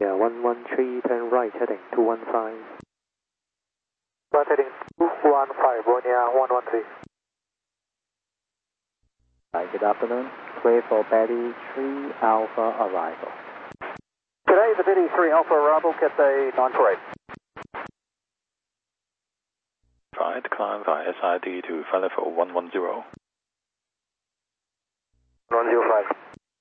Yeah, 113, turn right, heading 215. Right heading 215, Borneo 113. Hi, good afternoon. Clear for Betty 3 Alpha arrival. Today, the Betty 3 Alpha arrival, Cathay 948. Right, climb via SID to flight level 110. 105.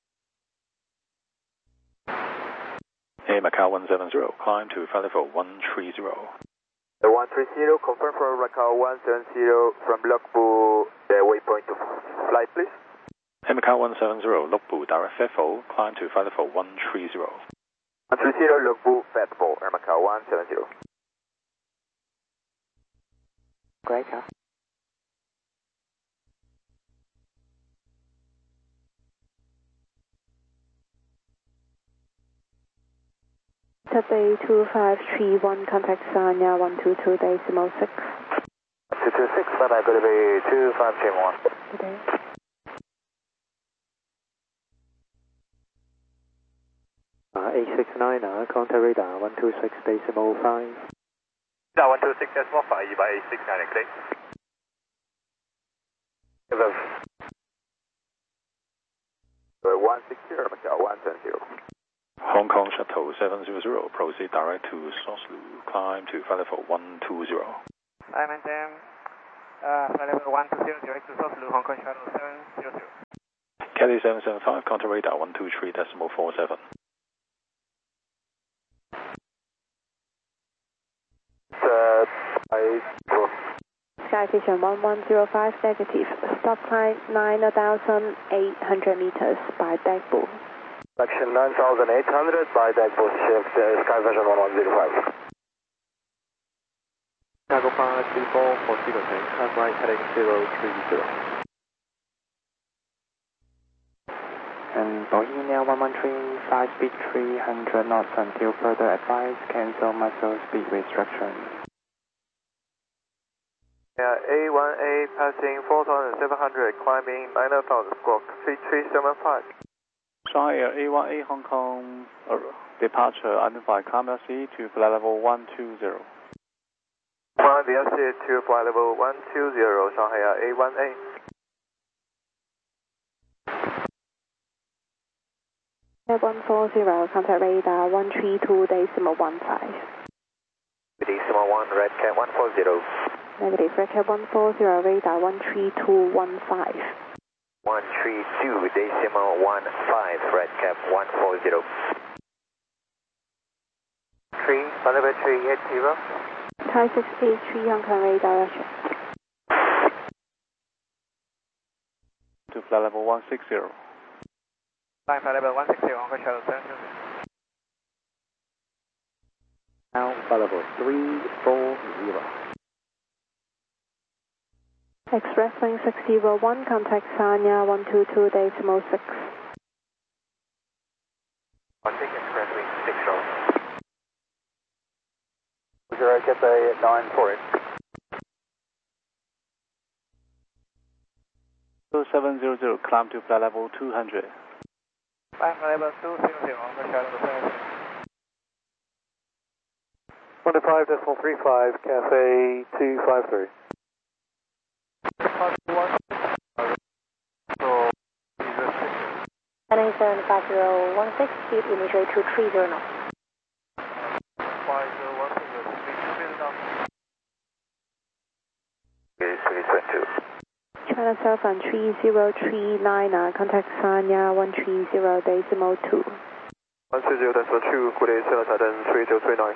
Air Macau 170, climb to flight level 130. 130, confirm for Macau 170 from Logbu, the waypoint to flight, please. Air Macau 170, Logbu, direct FFO, climb to flight level 130. 130, Logbu, FFO, Air Macau 170. Great, huh? Cathay 2531, contact Sanya 122.6. 226, bye-bye, good to be 2531. Good day. A69, contact radar 126.5. Now 126.5, by 69, okay? Above. 160, Macau 170. Hong Kong Shuttle 700, proceed direct to Soslu, climb to flight level 120. Hi, maintain. Flight level 120, direct to South Lu, Hong Kong Shuttle 700. Cathay 775, contact radar 123.47. Sky Vision 1105 negative. Stop climb 9,800 meters by Dagbu. Section 9,800 by Dagbu, shift Sky Vision 1105. Chicago 534 for Kilo Tank, turn right, heading 030. And Bohemia 113, 5 speed 300 knots until further advice, cancel muscle speed restriction. Yeah, A1A passing 4,700, climbing 9,000, squawk 3375. Shanghai Air A1A Hong Kong departure, identify Camera C to flight level 120. Climb VLC to flight level 120, Shanghai Air A1A. Air 140, contact radar 132.15. Decimal 1, Red Cat 140. Negative, Red Cat 140, radar 13215. 132.15, Red Cap 140. 3, flight level 380. Thai 683, Hong Kong radar, Russia. To flight level 160. Flight level 160, Hong Kong Shuttle 700. Now, flight level 340. Express Link 601, contact Sanya 122.6. 16 Express Wing 60. Zero Cathay 948. 2700, climb to flight level 200. Flight level 200, Hong Kong Shuttle 700. 25.35, Cathay 253. Heading 75016, speed initially 230 knots. 322. China Southern 3039, contact Sanya 130.2. 130.2, good day, China Southern 3039.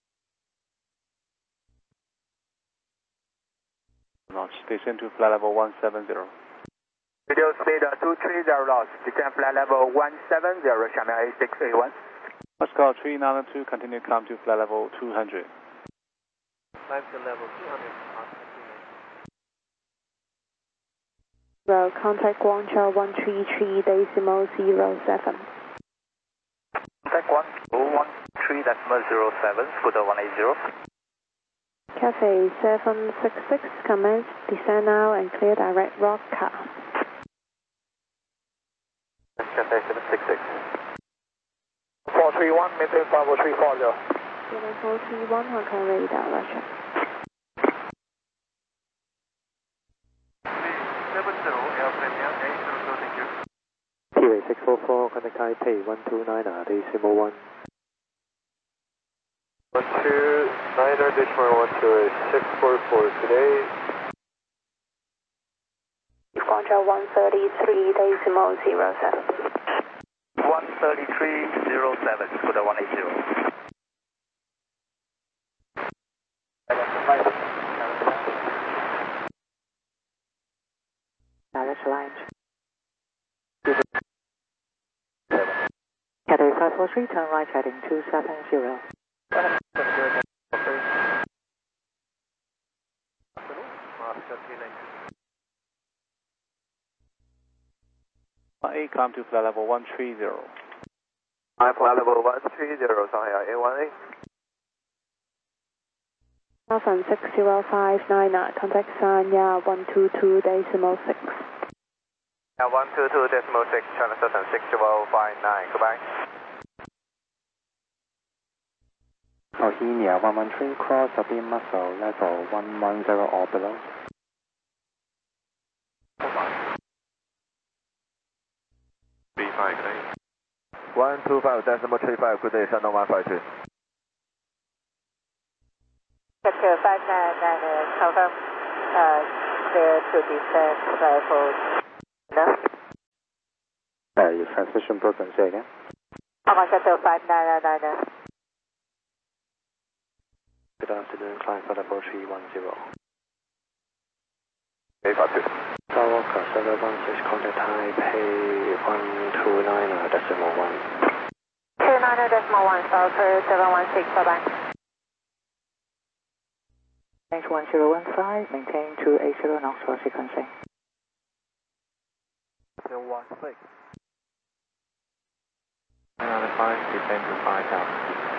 Knots, descend to flight level 170. Radio speed 230 knots, descend flight level 170, Shanghai A6A1. Moscow 392, continue climb to flight level 200. Climb to level 200. Well, contact Guangzhou 133.07. Contact 113.07, scooter 180. Cathay 766, commence, descend now and clear direct rock car. Cathay 766. 431, maintain 50340. 431 Hong Kong radar, Russia. 370, airplane here, 800, thank you. T-Way 644, contact Taipei 129, decimal 1. 129er, decimal 128, 644 today. Guangzhou 133.07. 133.07, Scuda 180. Direct line. Cathay 543, turn right heading 270. A, climb to flight level 130. Flight level 130, Shanghai A18. Alpha 6059, contact Sanya 122.6. 122.6, China Southern 6059, goodbye. Bohemia 113, cross the beam muzzle, level 110 or below. B5, good day. 125.35, good day, Shandong 152. Cathay 599, confirm, clear to descend level. No? Your transmission broken, say again. Cathay 599. Good afternoon, climb for level 310. A52. Skywalker 716, contact Taipei 129, decimal 1. 29.1, Falcon 716, bye-bye. Range 1015, maintain 280 knots for sequencing. 016. 995, descend to 5,000.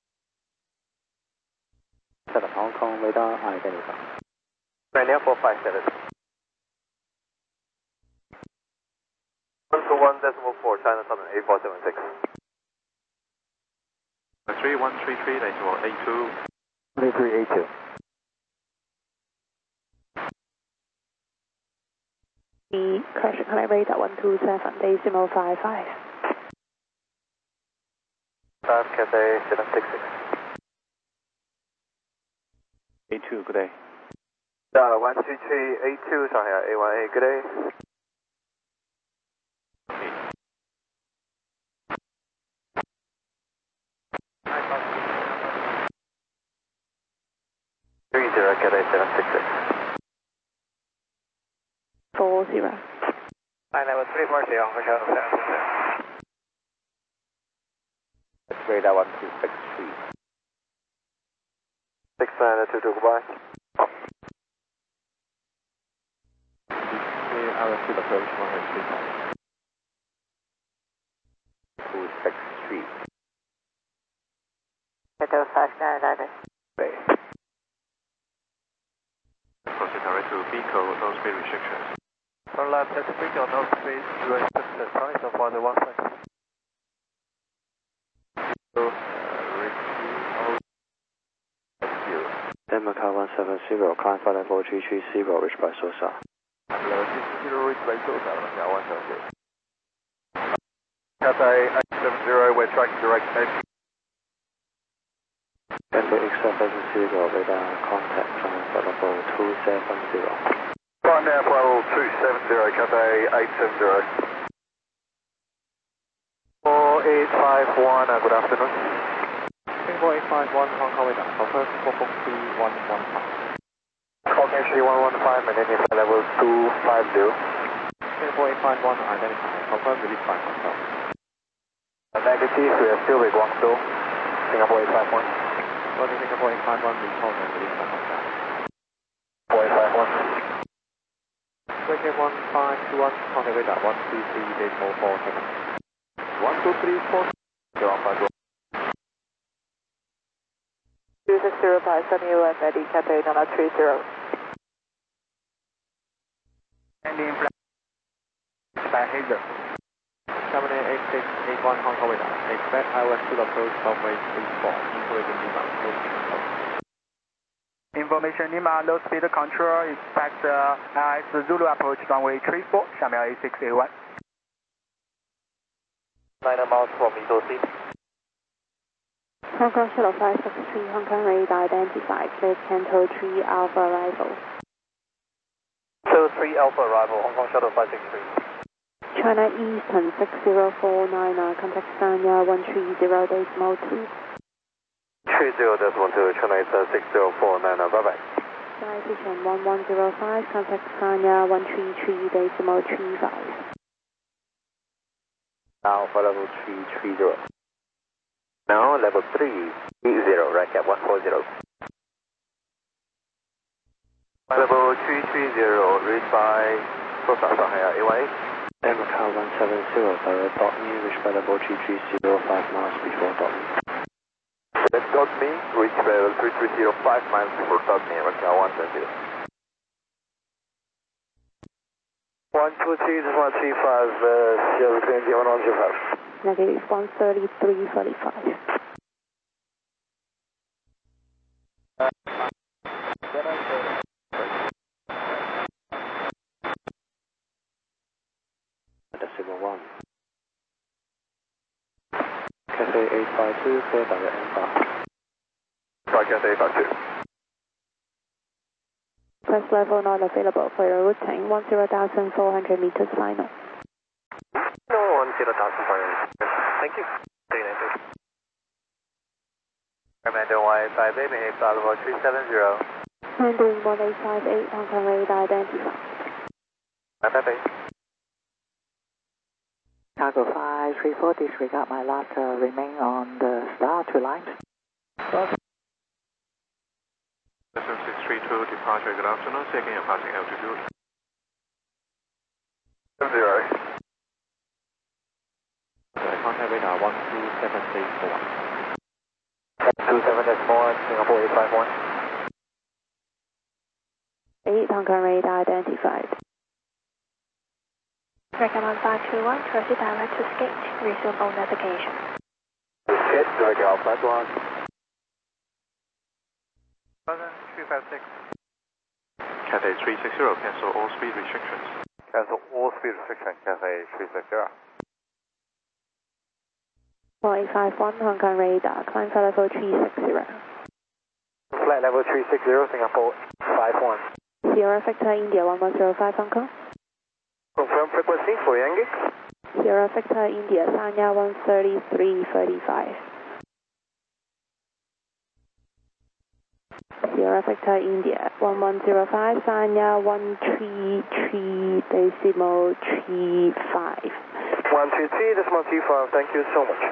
Set up Hong Kong radar, identify. Mania 457. 121.4, China Southern A476. 3133, decimal 82. 3382. Correction, connect radar 127.55. Cathay 766. A2, good day. 13382, Shanghai A18, good day. Cathay 766. 40. Line level 340, Hong Kong Shuttle 760. Radar 1263. 6922, goodbye. Clear altitude approach 135. 263. Cathay 599. Proceed direct to Pico, no speed restrictions. Turn left, Pacific, or no speed, US Pacific, Sonic, so far the 16. Denmark 170, climb for level 330, reached by Sosa. Level 330, reached by Sosa, now 170. Cathay 870, we're tracking direct edge. Denver X770, radar contact, climb for level 270. Right now, level 270, Cathay 870. 4851, good afternoon. Singapore 851, Hong Kong radar, confirm Singapore 3115. Cognition 3115, maintaining flight level 250. Singapore 851, identify, confirm release by Hong Kong. Negative, we are still with Guangzhou. Singapore 851. Roger, Singapore 851, report and release by Hong Kong. 4851. Breaking 1521, contact radar 133.44 seconds. 1234. 051. 260 by Sunny and Eddie Cathay 930. Ending flight by Hazel. 8681 Hong Kong radar. Expect ILS to approach runway 34, including Lima, low speed control. Information Lima, low speed control, expect ILS Zulu approach runway 34, 下面8681. 9 miles from Edo Sea. Hong Kong Shuttle 563, Hong Kong radar identified, cleared Canto 3 Alpha arrival. So 3 Alpha arrival, Hong Kong Shuttle 563. China Eastern 6049, contact Sanya 130.2. 30.2, China Eastern 6049, bye bye. Flight Vision 1105, contact Sanya 133.35. Alpha level 330. Now level 330, right at 140. Level 330, reached by 多少上海啊 AYA? Macau 170, direct dot me, reach by level 3305 miles before dot me. That's dot me, reach level 3305 miles before dot me, Macau 170. 123, this 135, Sierra Queen 1105. Negative 133.45. Decimal 1. Cathay 852, clear direct M5. Cathay 852. First level not available for your routing, 10,400 meters final. No, 10,400. Thank you. 392. Commander Y58, behave level 370. Handling 1858, Hong Kong radar identified. Y58. Cargo 534, disregard my last remain on the star, 2 lines. 7632, departure, good afternoon, taking your passing altitude. 70. Contact radar 127.4. 27.1, Singapore 851. 8 Hong Kong radar identified. Recommend 521, proceed direct to skate, resume all navigation. Skate, direct Alpha 1. 356. Cathay 360, cancel all speed restrictions. Cancel all speed restrictions, Cathay 360. 4851 Hong Kong radar, climb for level 360. Flight level 360, Singapore 51. Sierra Victor India 1105 Hong Kong. Confirm frequency for Yankee. Sierra Victor India, Sanya 133.35. Sierra Victor India 1105, Sanya 133.35. 133.35, thank you so much.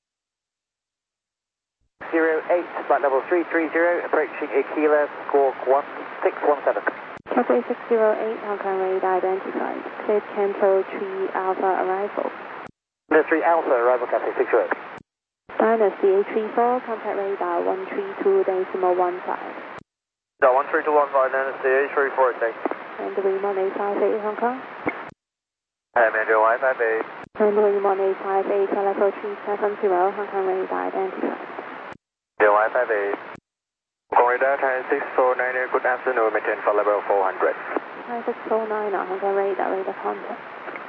08, flight level 330, approaching Aquila, squawk 1617. Cathay 608, Hong Kong radar identified, cleared Canto 3 Alpha arrival. The 3 Alpha arrival, Cathay 608. Dynasty 834, contact radar 132.15. 13215, Dynasty 834, thanks. Handling 1858 Hong Kong. Commander Y58. Handling 1858, level 370, Hong Kong radar identified. Y58. Hong Kong radar, Thai 649, good afternoon, maintain for level 400. Thai 649, Hong Kong radar contact.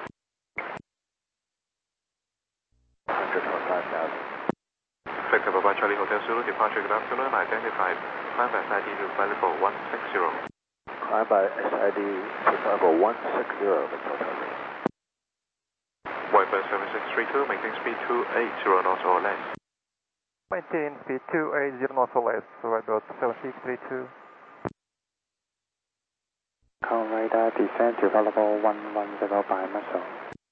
125,000. Victor Papa Charlie Hotel Zulu, departure, good afternoon, identified. Climb by SID to flight level 160. Climb by SID to level 160, Victor Charlie. Whitebird 7632, maintain speed 280 knots or less. Maintain speed 280 knots or less, Whitebird 7632. Hong Kong radar descend to level 110 by muscle.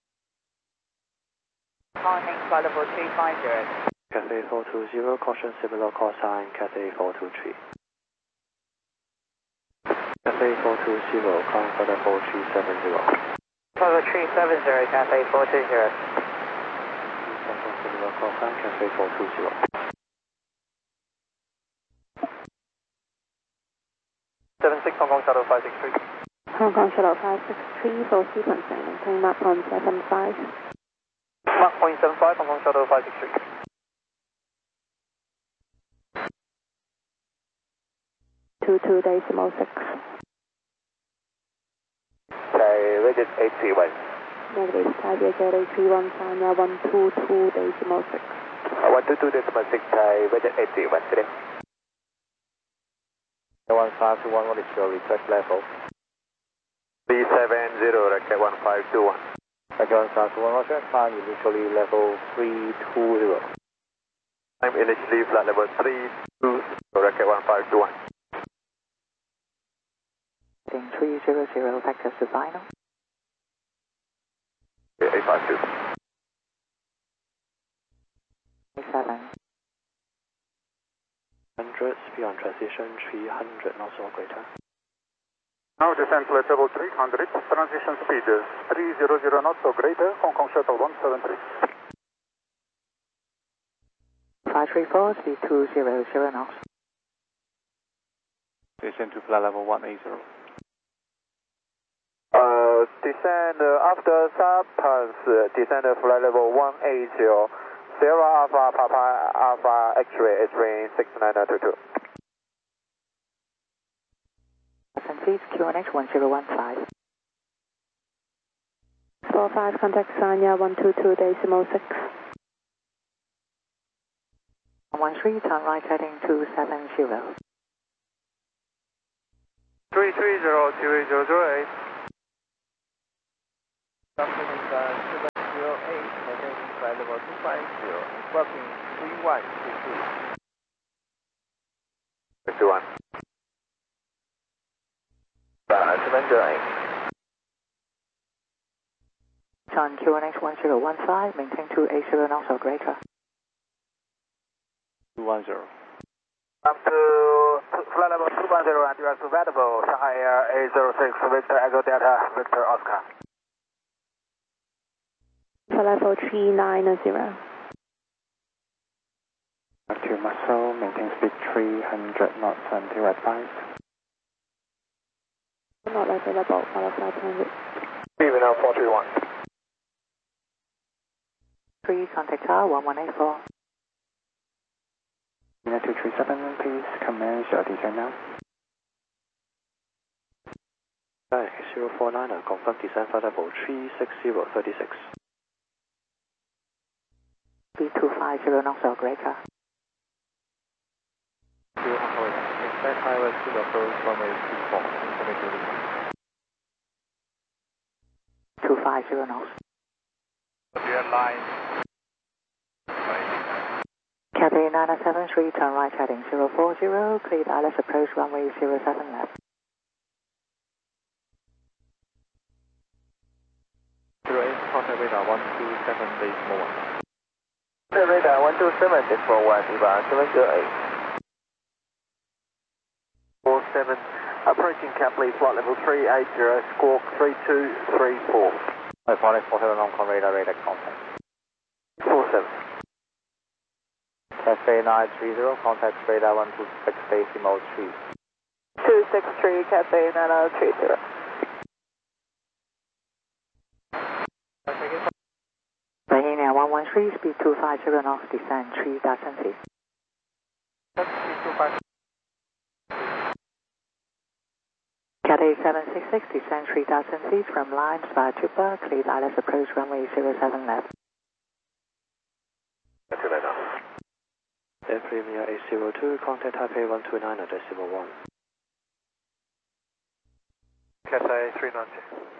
Morning, flight level 350. Cathay 420, caution similar call sign, Cathay 423. Cathay 420, climb for level 370. Level 370, Cathay 420. Caution similar call sign, Cathay 420. 76 Hong Kong Shuttle 563. Hong Kong Shuttle 563 for sequencing, maintain map on 75. Mach 0.75, Hong Kong Shuttle 563. 22.6. Digit 831. Negative, Taipei Gateway 31, Sanya 122.6. 122.6, Digit 831 today. 1521, what is your request level? 370, Rocket 1521. Rocket 1521, Roger, climb initially level 320. I'm initially flight level 320, Rocket 1521. 300, vectors to final. 852. 7. 100, speed on transition 300 knots or greater. Now descend flight level 300, transition speed 300 knots or greater, Hong Kong Shuttle 173. 534, speed 200 knots. Descend to flight level 180. Descend after subpass, descend flight level 180, Sierra Alpha Papa Alpha X-ray X-ray 6922. Descent seats QNH 1015. 45, contact Sanya 122.6. 113, turn right heading 270. 330-2808. Something is 708, maintaining flight level 250, instructing 3122. 51. 708. Turn QNH 1015, maintain 280 knots or greater. 210. Up to flight level 210 and you are available, Shanghai Air 806, Victor Echo Delta, Victor Oscar. For level 390. To muscle, maintain speed 300 knots until advised. Not available, follow flight 200. Even now 431. 3, contact tower 1184. Unit 237, please commence your descent now. Hi, 049er, confirm descent flight level 36036. Speed 250 knots or greater. Expect highway to approach runway 24, information 250 knots. Rear line. Cathay 973, turn right heading 040, cleared ILS approach runway 07 left. 08, contact radar 127, decimal 1. Radar 127, decimal 1, EVA 708. 47, approaching Capley, flight level 380, squawk 3234. 47 Hong Kong radar contact. 47. Cathay 930, contact radar 126, decimal 3. 263, Cathay 9030. Bahia 113, speed 250 knots, descend 3 Datsun feet. Cathay 766, descend 3 Datsun feet from lines via Tupa, cleared ILS approach runway 07 left. Air Premier 802, contact Taipei 129 decimal 1. Cathay 390.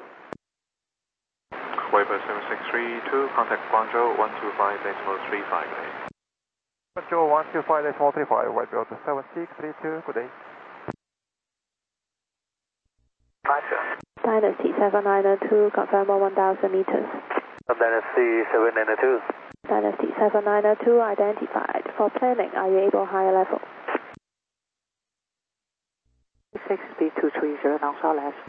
Viber 7632, contact Guangzhou 125 decimal 358. Guangzhou 125 decimal 35, white belt 7632, good day. Dynasty 7902, confirm 1000 meters. Dynasty 792. Dynasty 7902 identified. For planning, are you able higher level? 6, speed 230 knots or less.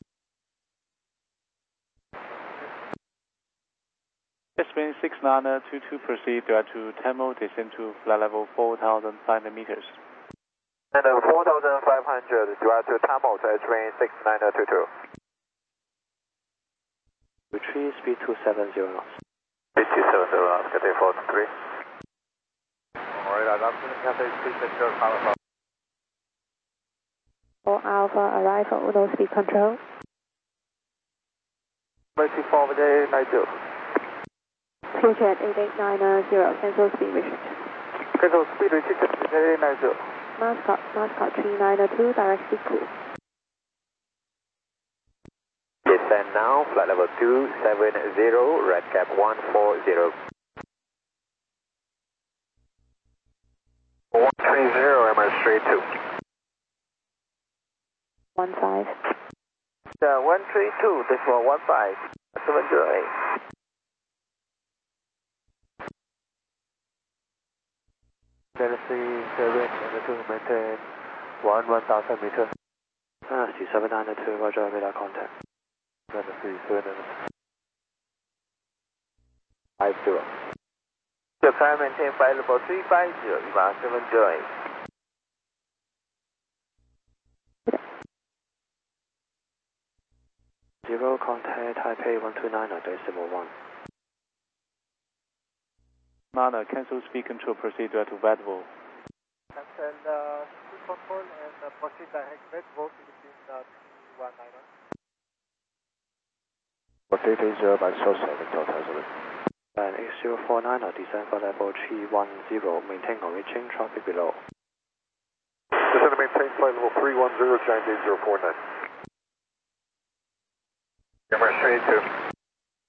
Spin 6922, proceed direct to Tamil, descend to flight level 4,500 meters. And 4,500, direct to Tamil, train 6922. Retreat speed 270 knots. 270 knots, Cathay 43. Alright, London Cathay, please ensure Alpha. For Alpha, arrive at Uno speed control. Mercy forward 90. Future at 8890, cancel speed restriction. Cancel speed restriction, 8890. Mascot 3902, direct speed cool. Descend now, flight level 270, red cap 140. 130, Emirates straight 2. 15. 132, decimal 15, 708. Galaxy 7 and 2 maintain 1,000 meters. Galaxy 7 and 2, roger, radar contact. Galaxy 7 and 50. Your climb maintain flight level 350, Lima 708. Zero contact Taipei 129.1. Mana, cancel speed control, proceed to Vladivostok. Cancel speed control and proceed direct Vladivostok between 319. Rotate 80 by short 7, Delta 7. And X049, descend for level 310, maintain origin traffic below. Descend to maintain flight level 310, Giant 8049. Emirates straight 2.